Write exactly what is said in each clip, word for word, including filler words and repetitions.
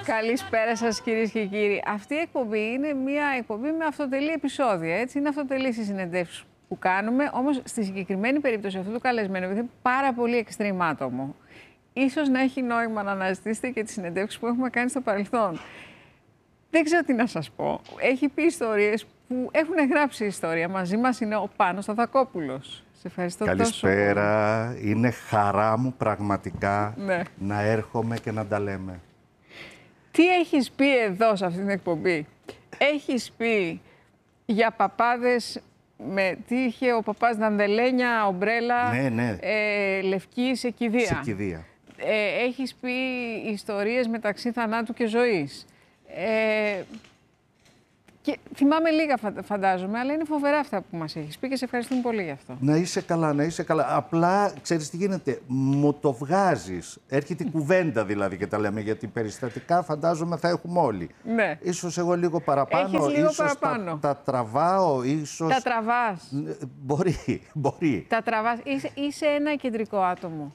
Καλησπέρα σας, κυρίες και κύριοι. Αυτή η εκπομπή είναι μια εκπομπή με αυτοτελή επεισόδια. Έτσι. Είναι αυτοτελής οι συνεντεύξεις που κάνουμε. Όμως, στη συγκεκριμένη περίπτωση αυτού του καλεσμένου, επειδή είναι πάρα πολύ extreme άτομο, ίσως να έχει νόημα να αναζητήσετε και τις συνεντεύξεις που έχουμε κάνει στο παρελθόν. Δεν ξέρω τι να σας πω. Έχει πει ιστορίες που έχουν γράψει ιστορία. Μαζί μας είναι ο Πάνος Σταθακόπουλος. Σε ευχαριστώ τόσο πολύ. Καλησπέρα. Είναι χαρά μου πραγματικά ναι. να έρχομαι και να τα λέμε. Τι έχεις πει εδώ σε αυτή την εκπομπή? Έχεις πει για παπάδες με τι είχε ο παπάς Δανδελένια, ομπρέλα, ναι, ναι. Ε, λευκή σε κηδεία. Σε κηδεία. Ε, έχεις πει ιστορίες μεταξύ θανάτου και ζωής. Ε, και θυμάμαι λίγα φαντάζομαι, αλλά είναι φοβερά αυτά που μας έχεις πει και σε ευχαριστούμε πολύ γι' αυτό. Να είσαι καλά, να είσαι καλά. Απλά, ξέρεις τι γίνεται, μου το βγάζεις. Έρχεται η κουβέντα δηλαδή και τα λέμε, γιατί περιστατικά φαντάζομαι θα έχουμε όλοι. Ναι. Ίσως εγώ λίγο παραπάνω, Έχεις λίγο ίσως παραπάνω. Τα, τα τραβάω, ίσως... Τα τραβάς. Μπορεί, μπορεί. Τα τραβάς. Είσαι, είσαι ένα κεντρικό άτομο.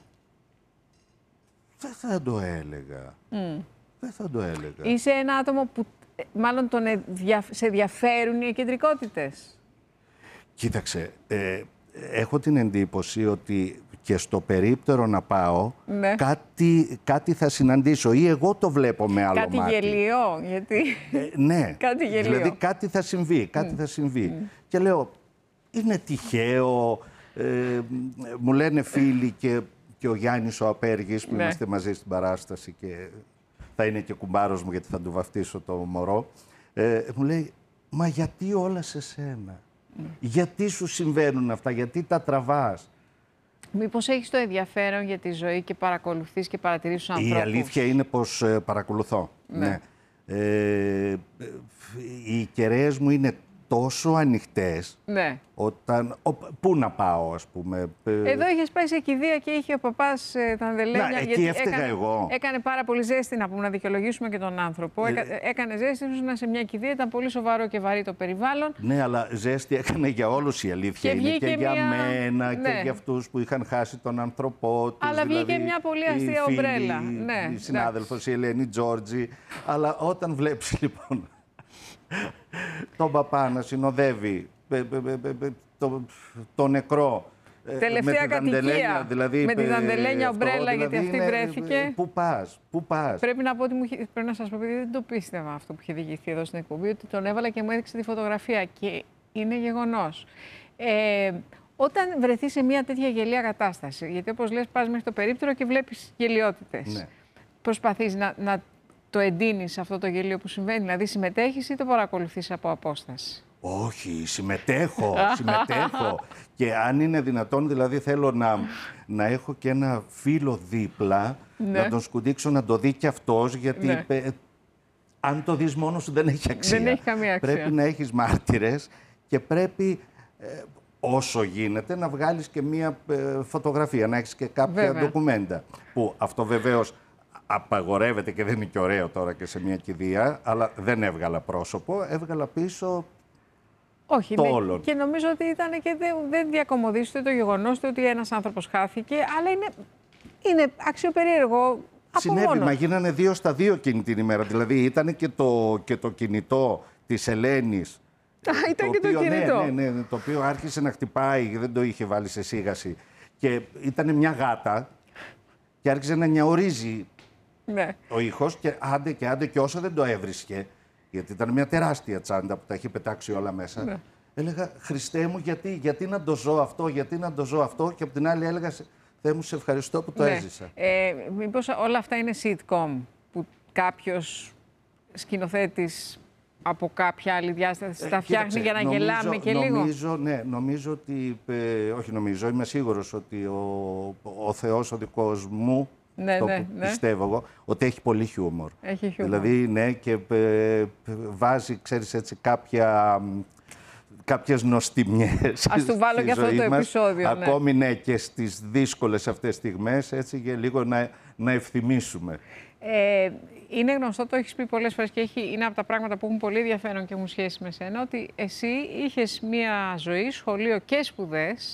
Δεν θα το έλεγα. Mm. Δεν θα το έλεγα. Είσαι ένα άτομο που μάλλον τον ενδια... σε ενδιαφέρουν οι κεντρικότητες. Κοίταξε, ε, έχω την εντύπωση ότι και στο περίπτερο να πάω, ναι. κάτι, κάτι θα συναντήσω ή εγώ το βλέπω με άλλο κάτι μάτι. Κάτι γελίο, γιατί... Ε, ναι, κάτι γελίο. Δηλαδή κάτι θα συμβεί, κάτι mm. θα συμβεί. Mm. Και λέω, είναι τυχαίο, ε, μου λένε φίλοι και, και ο Γιάννης ο Απέργης που ναι. είμαστε μαζί στην παράσταση και... θα είναι και κουμπάρος μου γιατί θα του βαφτίσω το μωρό, ε, μου λέει, μα γιατί όλα σε σένα, mm. γιατί σου συμβαίνουν αυτά, γιατί τα τραβάς. Μήπως έχεις το ενδιαφέρον για τη ζωή και παρακολουθείς και παρατηρείς τους ανθρώπους. Η αλήθεια είναι πως ε, παρακολουθώ. Ναι. Ναι. Ε, οι κεραίες μου είναι τόσο ανοιχτές, ναι. όταν... Ο, πού να πάω, ας πούμε. Εδώ είχες πάει σε κηδεία και είχε ο παπάς ε, Δανδελένια. Να, εκεί γιατί έφταιγα έκανε, εγώ. Έκανε πάρα πολύ ζέστη, να πούμε, να δικαιολογήσουμε και τον άνθρωπο. Ε, Έκα, έκανε ζέστη, ήσουν σε μια κηδεία, ήταν πολύ σοβαρό και βαρύ το περιβάλλον. Ναι, αλλά ζέστη έκανε για όλους η αλήθεια. Και είναι και μια... για μένα ναι. και για αυτούς που είχαν χάσει τον άνθρωπό τους. Αλλά βγήκε δηλαδή, μια πολύ αστεία ομπρέλα. Ναι, η συνάδελφος, η Ελένη Τζόρτζη. Αλλά όταν βλέπεις λοιπόν τον παπά να συνοδεύει το, το νεκρό. Τελευταία κατοικία, δηλαδή, με τη Δανδελένια ομπρέλα, δηλαδή, γιατί αυτή είναι, βρέθηκε. Πού πας, πού πας. Πρέπει να πω ότι μου, πρέπει να σας πω, επειδή δεν το πίστευα αυτό που είχε διηγηθεί εδώ στην εκπομπή, ότι τον έβαλα και μου έδειξε τη φωτογραφία και είναι γεγονός. Ε, όταν βρεθεί σε μια τέτοια γελία κατάσταση, γιατί όπως λες πας μέχρι το περίπτερο και βλέπεις γελιότητες, ναι. προσπαθείς να, να το εντείνεις αυτό το γελίο που συμβαίνει, δηλαδή συμμετέχεις ή το παρακολουθείς από απόσταση. Όχι, συμμετέχω, συμμετέχω. Και αν είναι δυνατόν, δηλαδή θέλω να, να έχω και ένα φίλο δίπλα, ναι. να τον σκουντίξω, να το δει και αυτός, γιατί ναι. ε, αν το δεις μόνος σου δεν έχει αξία. Δεν έχει καμία αξία. Πρέπει να έχεις μάρτυρες και πρέπει ε, όσο γίνεται να βγάλεις και μία ε, φωτογραφία, να έχεις και κάποια Βέβαια. ντοκουμέντα. Που αυτό βεβαίως απαγορεύεται και δεν είναι και ωραίο τώρα και σε μια κηδεία, αλλά δεν έβγαλα πρόσωπο, έβγαλα πίσω... Όχι, ναι. Και νομίζω ότι ήταν και δεν, δεν διακομωδήσετε το γεγονός ότι ένας άνθρωπος χάθηκε, αλλά είναι, είναι αξιοπερίεργο από Συνέβη, μόνο. Μα γίνανε δύο στα δύο εκείνη την ημέρα. Δηλαδή ήταν και το, και το κινητό της Ελένης. Α, ήταν το και οποίο, το κινητό. Ναι, ναι, ναι, το οποίο άρχισε να χτυπάει, δεν το είχε βάλει σε σίγαση. Και ήταν μια γάτα και άρχισε να νιαουρίζει ναι. ο ήχος και άντε και άντε και όσο δεν το έβρισκε. Γιατί ήταν μια τεράστια τσάντα που τα είχε πετάξει όλα μέσα. Ναι. Έλεγα, Χριστέ μου, γιατί, γιατί να το ζω αυτό, γιατί να το ζω αυτό. Και από την άλλη έλεγα, Θεέ μου, σε ευχαριστώ που το ναι. έζησα. Ε, μήπως όλα αυτά είναι sitcom, που κάποιος σκηνοθέτης από κάποια άλλη διάσταση ε, τα φτιάχνει κοίταξε, για να νομίζω, γελάμε και λίγο. Νομίζω, ναι, νομίζω ότι, ε, όχι νομίζω, είμαι σίγουρος ότι ο, ο Θεός ο δικός μου, ναι, αυτό ναι, που ναι. πιστεύω εγώ, ότι έχει πολύ χιούμορ. Έχει χιούμορ. Δηλαδή, ναι, και ε, βάζει, ξέρεις, έτσι, κάποια, κάποιες νοστιμιές. Ας του βάλω και αυτό το μας, επεισόδιο. Ναι. Ακόμη, ναι, και στις δύσκολες αυτές στιγμές, έτσι, για λίγο να, να ευθυμίσουμε. Ε, είναι γνωστό, το έχεις πει πολλές φορές και έχει, είναι από τα πράγματα που έχουν πολύ ενδιαφέρον και έχουν σχέση με σένα, ότι εσύ είχες μία ζωή, σχολείο και σπουδές,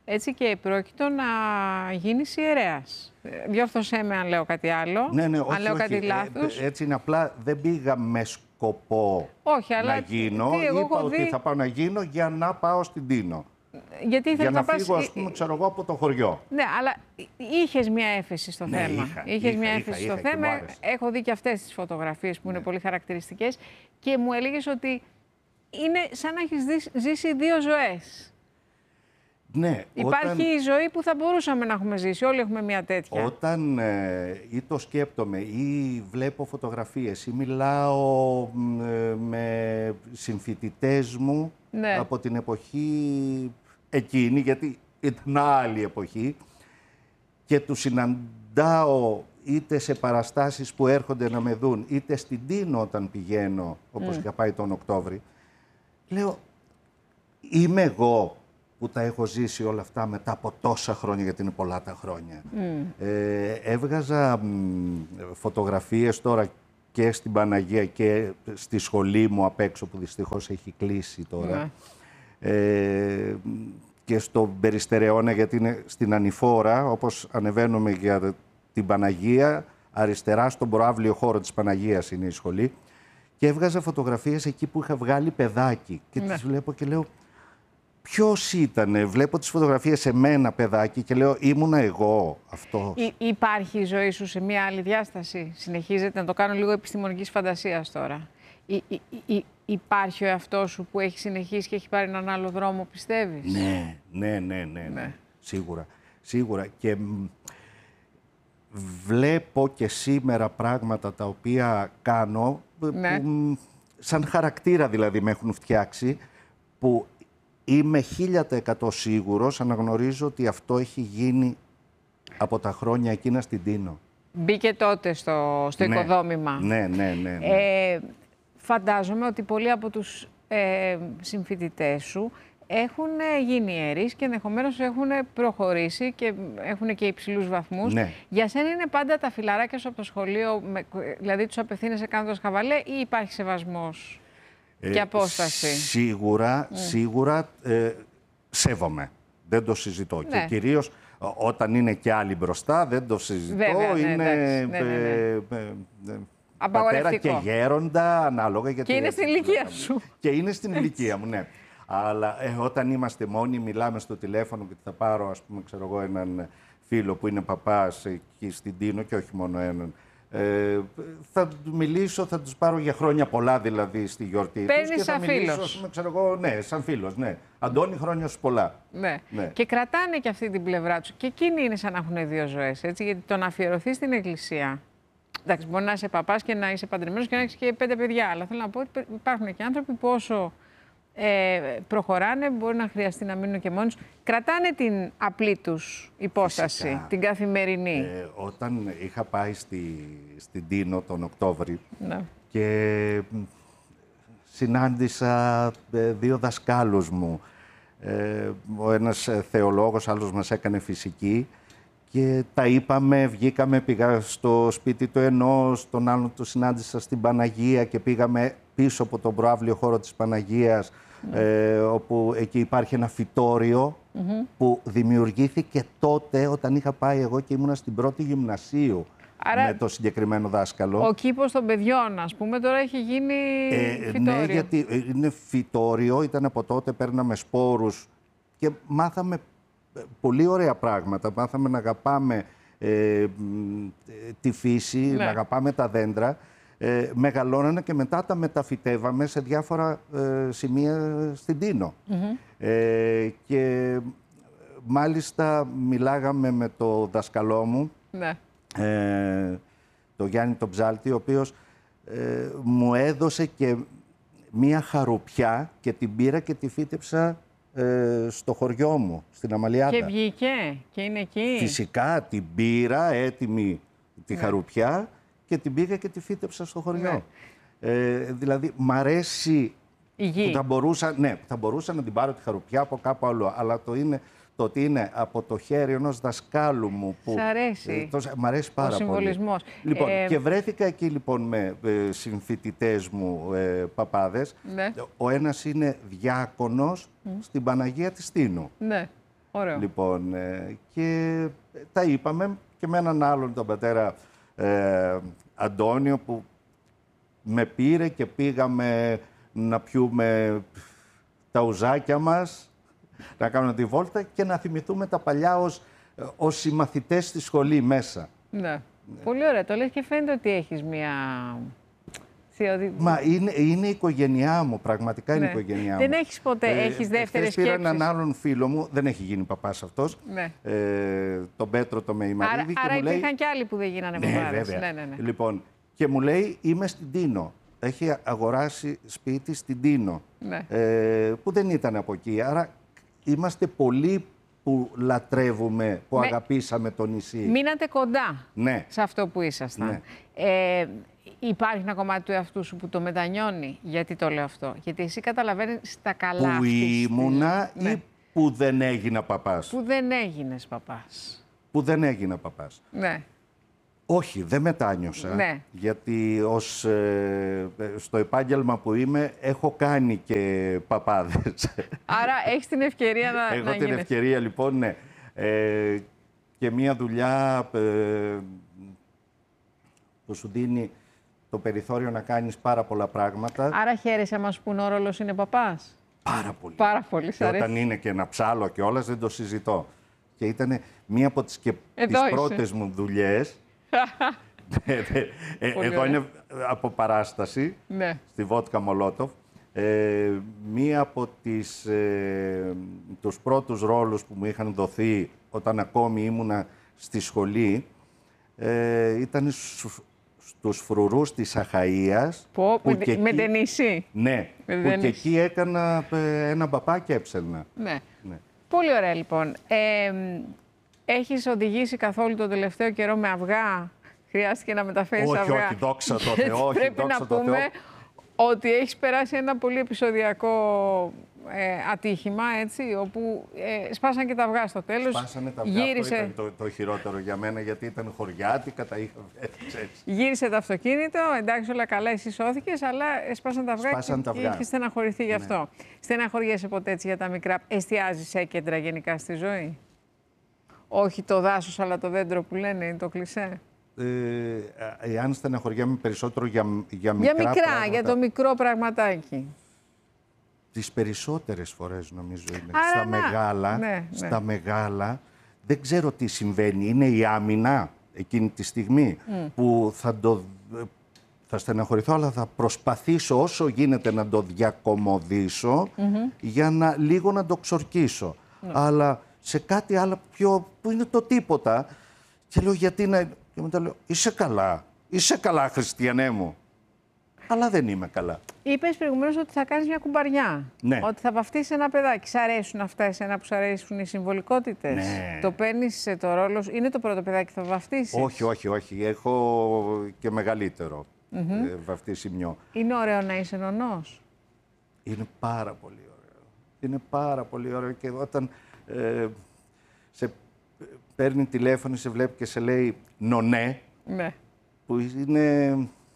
έτσι και επρόκειτο να γίνεις ιερέας. Διόρθωσέ με αν λέω κάτι άλλο, ναι, ναι, αν όχι, λέω όχι. κάτι λάθος. Ε, έτσι είναι, απλά δεν πήγα με σκοπό όχι, αλλά να γίνω. τι, εγώ Είπα έχω ότι δει... θα πάω να γίνω για να πάω στην Τίνο. Γιατί για να, να πας... φύγω, ας πούμε, ξέρω εγώ, από το χωριό. Ναι, αλλά είχες μια έφεση στο ναι, θέμα. Είχα, είχες είχα, μια είχα, έφεση είχα, στο είχα, θέμα. Έχω δει και αυτές τις φωτογραφίες που ναι. είναι πολύ χαρακτηριστικές και μου έλεγες ότι είναι σαν να έχεις ζήσει δύο ζωές. Ναι, υπάρχει όταν, η ζωή που θα μπορούσαμε να έχουμε ζήσει. Όλοι έχουμε μια τέτοια. Όταν ε, ή το σκέπτομαι ή βλέπω φωτογραφίες ή μιλάω ε, με συμφοιτητές μου ναι. από την εποχή εκείνη, γιατί ήταν άλλη εποχή, και τους συναντάω είτε σε παραστάσεις που έρχονται να με δουν, είτε στην Τίνο όταν πηγαίνω, όπως mm. είχα πάει τον Οκτώβρη, λέω, είμαι εγώ που τα έχω ζήσει όλα αυτά μετά από τόσα χρόνια, γιατί είναι πολλά τα χρόνια. Mm. Ε, έβγαζα μ, φωτογραφίες τώρα και στην Παναγία και στη σχολή μου απ' έξω, που δυστυχώς έχει κλείσει τώρα. Mm. Ε, και στο Περιστερεώνα, γιατί είναι στην Ανηφόρα, όπως ανεβαίνουμε για την Παναγία, αριστερά στον προαύλιο χώρο της Παναγίας είναι η σχολή, και έβγαζα φωτογραφίες εκεί που είχα βγάλει παιδάκι και ναι. τις βλέπω και λέω, ποιος ήτανε? Βλέπω τις φωτογραφίες σε μένα παιδάκι και λέω, ήμουνα εγώ αυτό. Ή, υπάρχει η ζωή σου σε μια άλλη διάσταση? Συνεχίζεται, να το κάνω λίγο επιστημονικής φαντασίας τώρα. Ή, ή, ή, υπάρχει ο εαυτός σου που έχει συνεχίσει και έχει πάρει έναν άλλο δρόμο, πιστεύεις? Ναι, ναι, ναι, ναι, ναι. ναι. Σίγουρα, σίγουρα. Και βλέπω και σήμερα πράγματα τα οποία κάνω, ναι. που, σαν χαρακτήρα δηλαδή με έχουν φτιάξει, που είμαι χίλια τοις εκατό σίγουρος, αναγνωρίζω ότι αυτό έχει γίνει από τα χρόνια εκείνα στην Τίνο. Μπήκε τότε στο, στο ναι. οικοδόμημα. Ναι, ναι, ναι. ναι. Ε, φαντάζομαι ότι πολλοί από τους ε, συμφοιτητές σου έχουν γίνει ιερείς και ενδεχομένως έχουν προχωρήσει και έχουν και υψηλούς βαθμούς. Ναι. Για σένα είναι πάντα τα φιλαράκια σου από το σχολείο, δηλαδή τους απευθύνεσαι κάνοντας χαβαλέ, ή υπάρχει σεβασμός ε, και απόσταση? Σίγουρα, mm. σίγουρα ε, σέβομαι. Δεν το συζητώ. Ναι. Και κυρίως όταν είναι και άλλοι μπροστά, δεν το συζητώ. Βέβαια, ναι, είναι ναι, ναι, ναι. Ε, ε, ε, πατέρα και γέροντα, ανάλογα. Γιατί και είναι στην ηλικία σου. Και είναι στην ηλικία μου, ναι. Αλλά ε, όταν είμαστε μόνοι, μιλάμε στο τηλέφωνο και θα πάρω, ας πούμε, ξέρω εγώ, έναν φίλο που είναι παπάς εκεί στην Τίνο και όχι μόνο έναν. Ε, θα μιλήσω, θα τους πάρω για χρόνια πολλά δηλαδή στη γιορτή τους. Παίρνεις σαν φίλος. Ας πούμε, ξέρω εγώ, ναι, σαν φίλος, ναι. Αντώνη, χρόνια σου πολλά. Ναι. ναι. Και κρατάνε και αυτή την πλευρά τους. Και εκείνοι είναι σαν να έχουν δύο ζωές, έτσι, γιατί το να αφιερωθεί στην εκκλησία. Εντάξει, μπορεί να είσαι παπάς και να είσαι παντρεμένος και να έχεις και πέντε παιδιά, αλλά θέλω να πω ότι υπάρχουν και άνθρωποι που όσο ε, προχωράνε, μπορεί να χρειαστεί να μείνουν και μόνοι τους. Κρατάνε την απλή τους υπόσταση, φυσικά, την καθημερινή. Ε, όταν είχα πάει στη, στην Τίνο τον Οκτώβρη, ναι, και συνάντησα ε, δύο δασκάλους μου. Ε, ο ένας θεολόγος, άλλος μας έκανε φυσική. Και τα είπαμε, βγήκαμε, πήγα στο σπίτι του ενός, τον άλλον του συνάντησα στην Παναγία και πήγαμε πίσω από τον προαύλιο χώρο της Παναγίας, mm. ε, όπου εκεί υπάρχει ένα φυτόριο mm-hmm. που δημιουργήθηκε τότε όταν είχα πάει εγώ και ήμουνα στην πρώτη γυμνασίου. Άρα, με το συγκεκριμένο δάσκαλο. Ο κήπος των παιδιών, ας πούμε, τώρα έχει γίνει ε, φυτόριο. Ναι, γιατί είναι φυτόριο, ήταν από τότε, παίρναμε σπόρους και μάθαμε πολύ ωραία πράγματα. Μάθαμε να αγαπάμε ε, τη φύση, ναι, να αγαπάμε τα δέντρα. Ε, μεγαλώνανε και μετά τα μεταφυτεύαμε σε διάφορα ε, σημεία στην Τίνο. Mm-hmm. Ε, και μάλιστα μιλάγαμε με το δασκαλό μου, ναι, ε, το Γιάννη τον Ψάλτη, ο οποίος ε, μου έδωσε και μία χαρουπιά και την πήρα και τη φύτεψα Ε, στο χωριό μου, στην Αμαλιάδα. Και βγήκε και είναι εκεί. Φυσικά, την πήρα έτοιμη τη, ναι, χαρουπιά και την πήγα και τη φύτεψα στο χωριό. Ναι. Ε, δηλαδή, μ' αρέσει που θα μπορούσα, ναι, θα μπορούσα να την πάρω τη χαρουπιά από κάπου άλλο, αλλά το, είναι, το ότι είναι από το χέρι ενός δασκάλου μου που... Σ' αρέσει. Ε, το, μ' αρέσει πάρα ο συμβολισμός. πολύ. Λοιπόν, ε... και βρέθηκα εκεί λοιπόν με ε, συμφοιτητές μου ε, παπάδες. Ναι. Ο ένας είναι διάκονος mm. στην Παναγία της Τίνου. Ναι. Ωραίο. Λοιπόν, ε, και τα είπαμε και με έναν άλλον, τον πατέρα ε, Αντώνιο, που με πήρε και πήγαμε να πιούμε τα ουζάκια μας, να κάνουμε τη βόλτα και να θυμηθούμε τα παλιά ως, ως συμμαθητές στη σχολή μέσα. Ναι. Ναι. Πολύ ωραία. Το λες και φαίνεται ότι έχεις μια... Μα είναι, είναι η οικογένειά μου, πραγματικά είναι ναι. η οικογένειά μου. Δεν έχεις ποτέ, ε, έχεις δεύτερες σκέψεις. Πήρα έναν άλλον φίλο μου, δεν έχει γίνει παπάς αυτός, ναι. ε, τον Πέτρο το Μεϊμαρίδη. Άρα, και άρα μου λέει, υπήρχαν και άλλοι που δεν γίνανε ναι, παπάδες. βέβαια. Ναι, ναι, ναι. Λοιπόν, και μου λέει, είμαι στην Τίνο. Έχει αγοράσει σπίτι στην Τίνο, ναι. ε, που δεν ήταν από εκεί. Άρα είμαστε πολλοί που λατρεύουμε, που Με... αγαπήσαμε το νησί. Μείνατε κοντά ναι. σε αυτό που ήσασταν. Ναι. Ε, υπάρχει ένα κομμάτι του εαυτού σου που το μετανιώνει. Γιατί το λέω αυτό? Γιατί εσύ καταλαβαίνεις τα καλά που ήμουνα ναι. ή που δεν έγινα παπάς? Που δεν έγινες παπάς. Που δεν έγινα παπάς. Ναι. Όχι, δεν μετάνιωσα. Ναι. Γιατί ως, ε, στο επάγγελμα που είμαι έχω κάνει και παπάδες. Άρα έχεις την ευκαιρία να, έχω να την γίνεις. ευκαιρία λοιπόν, ναι. Ε, και μία δουλειά ε, που σου δίνει το περιθώριο να κάνεις πάρα πολλά πράγματα. Άρα χαίρεσαι άμα σου πουν ο ρόλος είναι παπάς? Πάρα πολύ. Πάρα πολύ, σ' και αρέσει. όταν είναι και ένα ψάλο και όλας δεν το συζητώ. Και ήταν μία από τις, και τις πρώτες μου δουλειές. Εγώ είναι από παράσταση, ναι. στη Βότκα Μολότοφ. Ε, μία από τις, ε, τους πρώτους ρόλους που μου είχαν δοθεί όταν ακόμη ήμουνα στη σχολή ε, ήταν στους φρουρούς της Αχαΐας. Πω, που με, και με εκεί, ταινίσι. Ναι, με που ταινίσι. και εκεί έκανα ε, ένα μπαπά και έψελνα. Ναι. ναι. Πολύ ωραία λοιπόν. Ε, έχεις οδηγήσει καθόλου τον τελευταίο καιρό με αυγά? Χρειάστηκε να μεταφέρεις όχι, αυγά? Όχι, δόξα τω Θεώ. Όχι, πρέπει δόξα να το πούμε Θεώ. ότι έχεις περάσει ένα πολύ επεισοδιακό ε, ατύχημα, έτσι, όπου ε, σπάσαν και τα αυγά στο τέλος. Σπάσανε τα αυγά, γύρισε... αυτό ήταν το, το χειρότερο για μένα, γιατί ήταν χωριάτικα, τα είχα έτσι. Γύρισε το αυτοκίνητο, εντάξει όλα καλά, εσύ σώθηκες, αλλά σπάσαν τα αυγά Σπάσαν και, τα αυγά. και είχες στεναχωρηθεί γι' αυτό. Ναι. Στεναχωριέσαι ποτέ έτσι για τα μικρά? Εστιάζεις σε κέντρα γενικά στη ζωή? Όχι το δάσος, αλλά το δέντρο που λένε, είναι το κλισέ. Ε, εάν στεναχωριέμαι περισσότερο για, για μικρά Για μικρά, πράγματα, για το μικρό πραγματάκι. τις περισσότερες φορές νομίζω είναι. Άρα, στα, να. μεγάλα, Ναι, ναι. στα μεγάλα δεν ξέρω τι συμβαίνει. Είναι η άμυνα εκείνη τη στιγμή mm. που θα, το, θα στεναχωρηθώ, αλλά θα προσπαθήσω όσο γίνεται να το διακομωδήσω mm-hmm. για να λίγο να το ξορκίσω. Mm. Αλλά σε κάτι άλλο πιο, που είναι το τίποτα και λέω γιατί να... Και μετά λέω, είσαι καλά, είσαι καλά Χριστιανέ μου. Αλλά δεν είμαι καλά. Είπες προηγουμένως ότι θα κάνεις μια κουμπαριά. Ναι. Ότι θα βαφτίσεις ένα παιδάκι. Σ' αρέσουν αυτά εσένα που σ' αρέσουν οι συμβολικότητες? Ναι. Το παίρνεις σε το ρόλο σου. Είναι το πρώτο παιδάκι που θα βαφτίσεις? Όχι, όχι, όχι. Έχω και μεγαλύτερο mm-hmm. ε, βαφτίσιμιο. Είναι ωραίο να είσαι νονός? Είναι πάρα πολύ ωραίο. Είναι πάρα πολύ ωραίο και όταν ε, σε παίρνει τηλέφωνο, σε βλέπει και σε λέει νονέ, ναι. που είναι...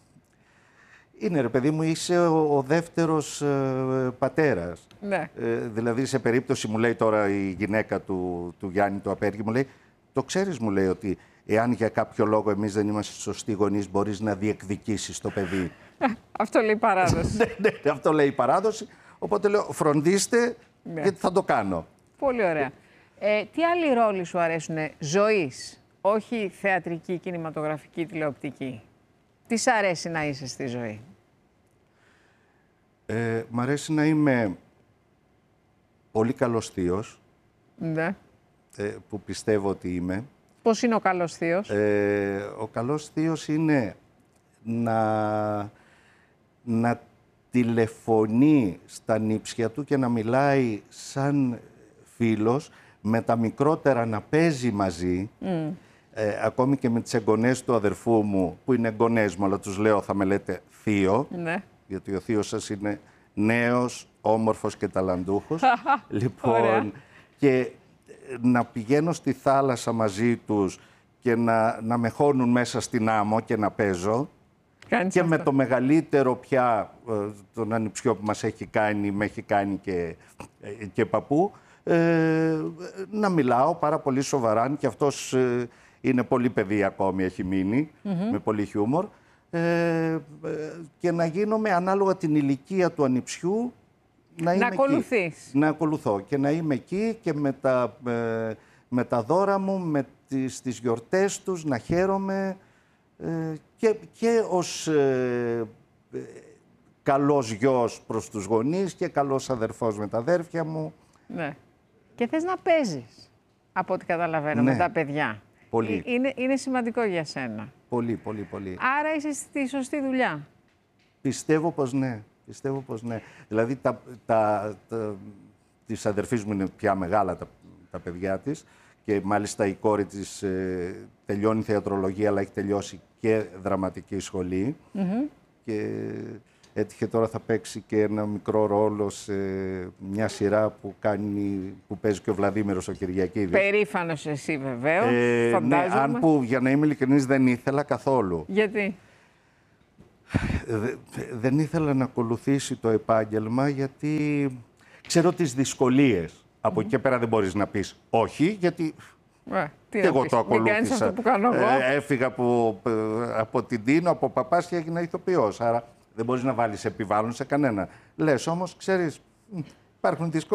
Είναι ρε παιδί μου, είσαι ο, ο δεύτερος ε, πατέρας. Ναι. Ε, δηλαδή σε περίπτωση, μου λέει τώρα η γυναίκα του, του Γιάννη του Απέργη, μου λέει, το ξέρεις, μου λέει, ότι εάν για κάποιο λόγο εμείς δεν είμαστε σωστοί γονείς, μπορείς να διεκδικήσεις το παιδί. Αυτό λέει η παράδοση. ναι, ναι, αυτό λέει η παράδοση. Οπότε λέω, φροντίστε, ναι. γιατί θα το κάνω. Πολύ ωραία. Ε, τι άλλοι ρόλοι σου αρέσουν ζωής, όχι θεατρική, κινηματογραφική, τηλεοπτική? Τι σ' αρέσει να είσαι στη ζωή? Ε, μ' αρέσει να είμαι πολύ καλός θείος, ναι. ε, που πιστεύω ότι είμαι. Πώς είναι ο καλός θείος? Ε, ο καλός θείος είναι να, να τηλεφωνεί στα νύψια του και να μιλάει σαν φίλος, με τα μικρότερα να παίζει μαζί, mm. ε, ακόμη και με τις εγγονές του αδερφού μου, που είναι εγγονές μου, αλλά τους λέω θα με λέτε θείο, ναι. γιατί ο θείος σας είναι νέος, όμορφος και ταλαντούχος. λοιπόν, Ωραία. και να πηγαίνω στη θάλασσα μαζί τους και να, να με χώνουν μέσα στην άμμο και να παίζω. Κάνεις και αυτό. με το μεγαλύτερο πια, τον ανιψιό που μας έχει κάνει, με έχει κάνει και, και παππού, ε, να μιλάω πάρα πολύ σοβαρά, αν και αυτός ε, είναι πολύ παιδί ακόμη, έχει μείνει, mm-hmm. με πολύ χιούμορ, ε, ε, και να γίνομαι ανάλογα την ηλικία του ανιψιού, να είμαι να ακολουθείς. Εκεί, να ακολουθώ και να είμαι εκεί και με τα, ε, με τα δώρα μου, με τις, τις γιορτές τους, να χαίρομαι ε, και, και ως ε, ε, καλός γιος προς τους γονείς και καλός αδερφός με τα αδέρφια μου. Ναι. Και θες να παίζεις, από ό,τι καταλαβαίνω, ναι. με τα παιδιά. Πολύ. Είναι, είναι σημαντικό για σένα. Πολύ, πολύ, πολύ. Άρα είσαι στη σωστή δουλειά. Πιστεύω πως ναι. Πιστεύω πως ναι. Δηλαδή, τα, τα, τα, της αδερφής μου είναι πια μεγάλα τα, τα παιδιά της και μάλιστα η κόρη της ε, τελειώνει θεατρολογία, αλλά έχει τελειώσει και δραματική σχολή. Mm-hmm. Και έτυχε τώρα θα παίξει και ένα μικρό ρόλο σε μια σειρά που, κάνει, που παίζει και ο Βλαδίμηρος ο Κυριακίδης. Περήφανος εσύ βεβαίως, ε, φαντάζομαι. Ναι, αν που, για να είμαι ειλικρινής, δεν ήθελα καθόλου. Γιατί? Δεν ήθελα να ακολουθήσει το επάγγελμα γιατί ξέρω τις δυσκολίες. Mm-hmm. Από εκεί και πέρα δεν μπορείς να πεις όχι, γιατί ε, και εγώ πεις, το ακολούθησα. Αυτό που κάνω εγώ. Ε, έφυγα από, από την Τίνο, από παπάς και έγινα ηθοποιός. Άρα δεν μπορείς να βάλεις επιβάλλον σε κανένα. Λες όμως, ξέρεις, υπάρχουν δυσκολίες.